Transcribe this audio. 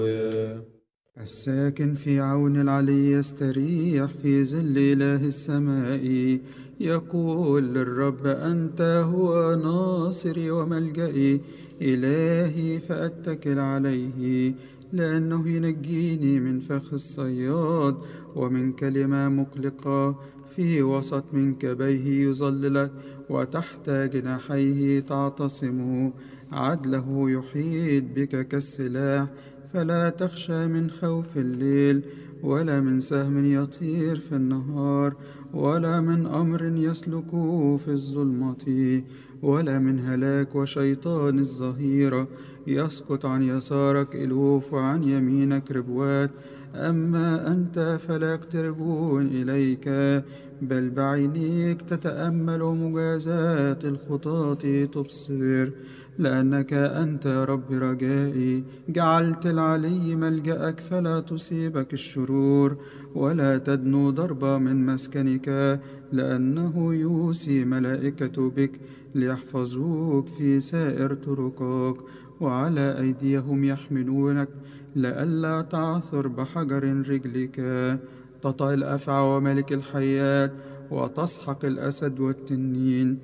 الساكن في عون العلي يستريح في ظل إله السماء. يقول للرب أنت هو ناصري وملجئي، إلهي فأتكل عليه، لأنه ينجيني من فخ الصياد ومن كلمة مقلقة. في وسط منكبيه يظللك، وتحت جناحيه تعتصم. عدله يحيط بك كالسلاح، فلا تخشى من خوف الليل، ولا من سهم يطير في النهار، ولا من أمر يسلك في الظلمة، ولا من هلاك وشيطان الظهيرة. يسقط عن يسارك ألوف وعن يمينك ربوات، أما أنت فلا يقتربون إليك. بل بعينيك تتأمل مجازات الخطاة تبصر، لأنك أنت يا رب رجائي. جعلت العلي ملجأك فلا تصيبك الشرور، ولا تدنو ضربة من مسكنك، لأنه يوصي ملائكة بك ليحفظوك في سائر طرقك، وعلى أيديهم يحملونك لئلا تعثر بحجر رجلك. تطأ الأفعى وملك الحيات، وتسحق الأسد والتنين.